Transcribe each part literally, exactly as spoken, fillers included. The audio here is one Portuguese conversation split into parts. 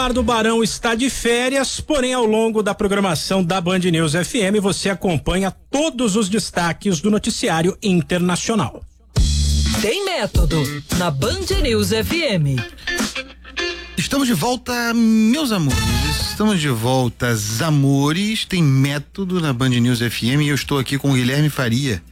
Eduardo Barão está de férias, porém ao longo da programação da Band News F M você acompanha todos os destaques do noticiário internacional. Tem método na Band News F M. Estamos de volta, meus amores. Estamos de volta, amores. Tem método na Band News F M e eu estou aqui com o Guilherme Faria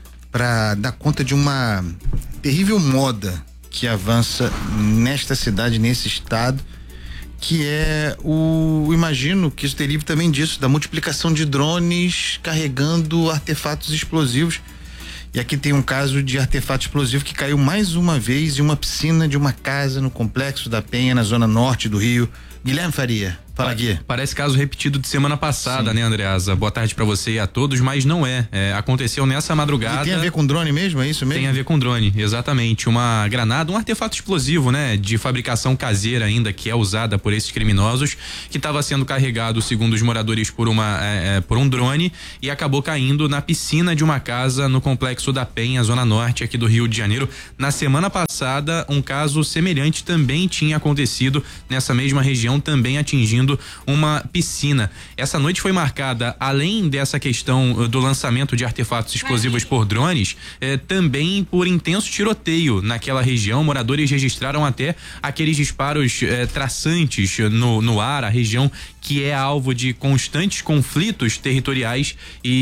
para dar conta de uma terrível moda que avança nesta cidade, nesse estado, que é o, imagino que isso derive também disso, da multiplicação de drones carregando artefatos explosivos. E aqui tem um caso de artefato explosivo que caiu mais uma vez em uma piscina de uma casa no Complexo da Penha, na zona norte do Rio. Guilherme Faria, fala aqui. Parece caso repetido de semana passada, Sim. né, Andreasa? Boa tarde pra você e a todos, mas não é. é. Aconteceu nessa madrugada. E tem a ver com drone mesmo, é isso mesmo? Tem a ver com drone, exatamente. Uma granada, um artefato explosivo, né, de fabricação caseira ainda, que é usada por esses criminosos, que estava sendo carregado, segundo os moradores, por uma é, é, por um drone e acabou caindo na piscina de uma casa no Complexo da Penha, zona norte aqui do Rio de Janeiro. Na semana passada, um caso semelhante também tinha acontecido nessa mesma região, também atingindo uma piscina. Essa noite foi marcada, além dessa questão do lançamento de artefatos explosivos por drones, eh, também por intenso tiroteio naquela região. Moradores registraram até aqueles disparos eh, traçantes no, no ar, a região que é alvo de constantes conflitos territoriais,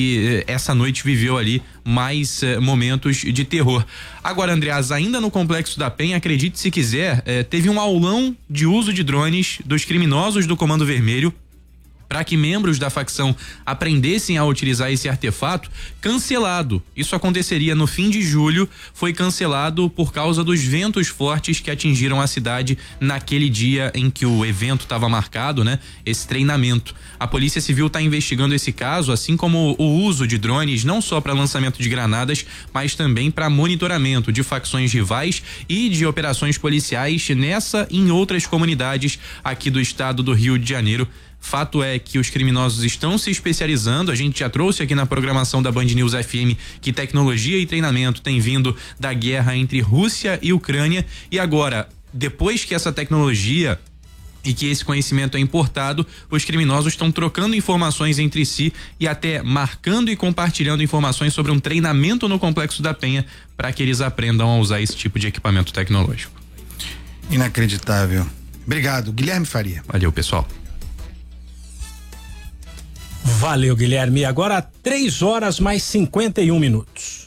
e eh, essa noite viveu ali mais eh, momentos de terror. Agora, Andreas, ainda no Complexo da Penha, acredite se quiser, eh, teve um aulão de uso de drones dos criminosos do Comando Vermelho para que membros da facção aprendessem a utilizar esse artefato, cancelado. Isso aconteceria no fim de julho, foi cancelado por causa dos ventos fortes que atingiram a cidade naquele dia em que o evento estava marcado, né? Esse treinamento. A Polícia Civil está investigando esse caso, assim como o uso de drones, não só para lançamento de granadas, mas também para monitoramento de facções rivais e de operações policiais nessa e em outras comunidades aqui do estado do Rio de Janeiro. Fato é que os criminosos estão se especializando. A gente já trouxe aqui na programação da Band News F M que tecnologia e treinamento tem vindo da guerra entre Rússia e Ucrânia, e agora, depois que essa tecnologia e que esse conhecimento é importado, os criminosos estão trocando informações entre si e até marcando e compartilhando informações sobre um treinamento no Complexo da Penha para que eles aprendam a usar esse tipo de equipamento tecnológico. Inacreditável. Obrigado, Guilherme Faria. Valeu, pessoal. Valeu, Guilherme. Agora três horas mais cinquenta e um minutos.